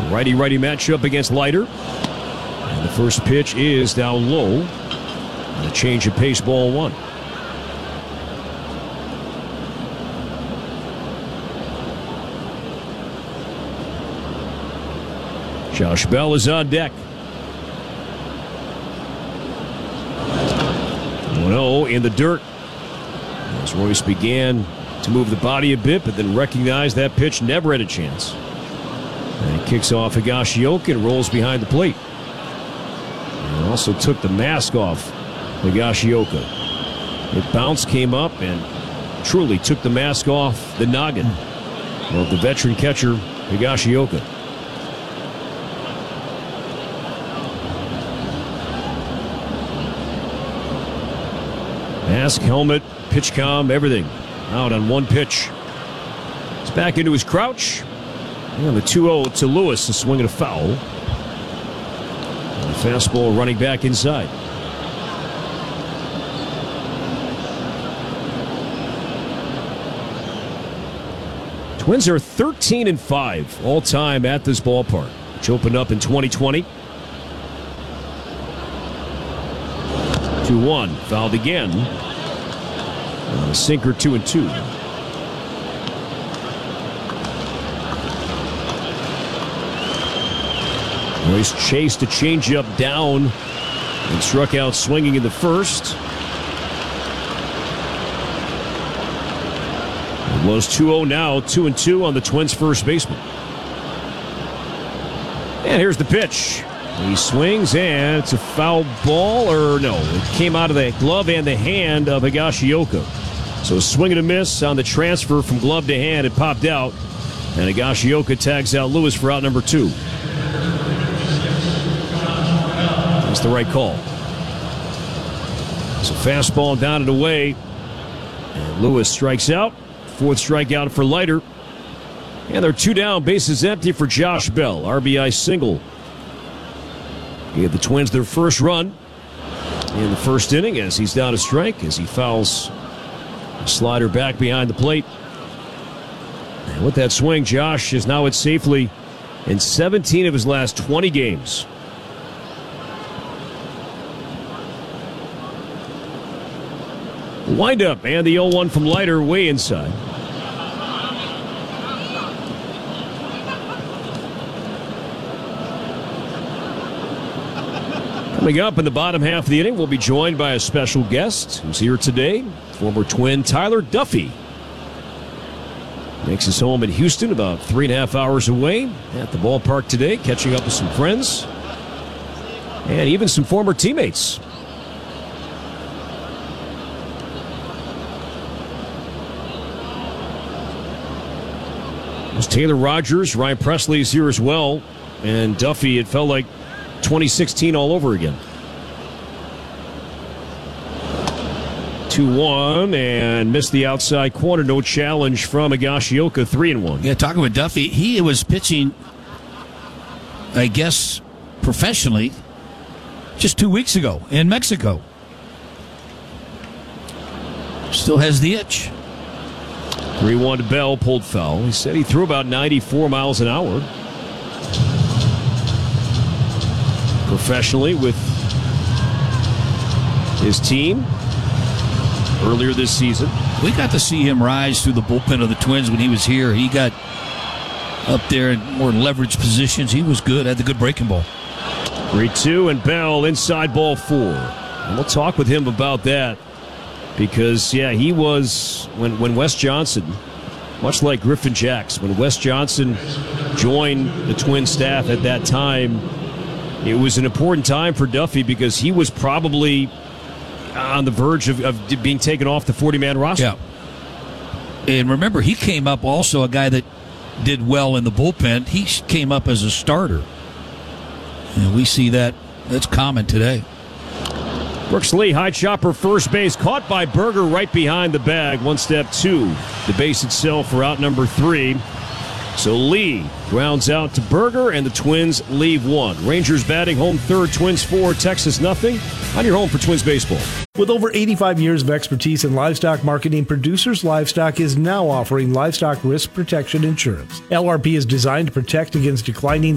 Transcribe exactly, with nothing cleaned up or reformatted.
righty-righty matchup against Leiter. And the first pitch is down low. And a change of pace, ball one. Josh Bell is on deck. one oh in the dirt. As Royce began to move the body a bit, but then recognized that pitch never had a chance. And he kicks off Higashioka and rolls behind the plate. And also took the mask off Higashioka. It bounced, came up, and truly took the mask off the noggin of the veteran catcher Higashioka. Mask, helmet, pitch comm, everything out on one pitch. He's back into his crouch. And the two oh to Lewis, a swing and a foul. And the fastball running back inside. Twins are thirteen and five all time at this ballpark, which opened up in twenty twenty. two one, fouled again. And a sinker, two and two. Royce chased a changeup down and struck out swinging in the first. It was two oh now, two and two on the Twins' first baseman. And here's the pitch. He swings, and it's a foul ball, or no, it came out of the glove and the hand of Higashioka. So swing and a miss on the transfer from glove to hand. It popped out, and Higashioka tags out Lewis for out number two. That's the right call. It's a fastball down and away, and Lewis strikes out. Fourth strikeout for Leiter. And they're two down, bases empty for Josh Bell. R B I single. Gave the Twins their first run in the first inning as he's down a strike as he fouls a slider back behind the plate. And with that swing, Josh is now at safely in seventeen of his last twenty games. Wind up and the oh one from Leiter way inside. Coming up in the bottom half of the inning, we'll be joined by a special guest who's here today, former Twin Tyler Duffey. Makes his home in Houston, about three and a half hours away at the ballpark today, catching up with some friends and even some former teammates. There's Taylor Rogers, Ryan Presley is here as well, and Duffey, it felt like twenty sixteen all over again. two one and missed the outside corner. No challenge from Higashioka. three and one. Yeah, talking with Duffey, he was pitching, I guess, professionally just two weeks ago in Mexico. Still has the itch. three one to Bell, pulled foul. He said he threw about ninety-four miles an hour. Professionally with his team earlier this season. We got to see him rise through the bullpen of the Twins when he was here. He got up there in more leverage positions. He was good, had the good breaking ball. three two and Bell inside ball four. And we'll talk with him about that because, yeah, he was, when, when Wes Johnson, much like Griffin Jacks, when Wes Johnson joined the Twin staff at that time, it was an important time for Duffey because he was probably on the verge of, of being taken off the forty-man roster. Yeah. And remember, he came up also a guy that did well in the bullpen. He came up as a starter. And we see that. That's common today. Brooks Lee, high chopper, first base, caught by Berger right behind the bag. One step two. The base itself for out number three. So Lee grounds out to Berger, and the Twins leave one. Rangers batting home third, Twins four, Texas nothing. On your home for Twins baseball. With over eighty-five years of expertise in livestock marketing, Producers Livestock is now offering livestock risk protection insurance. L R P is designed to protect against declining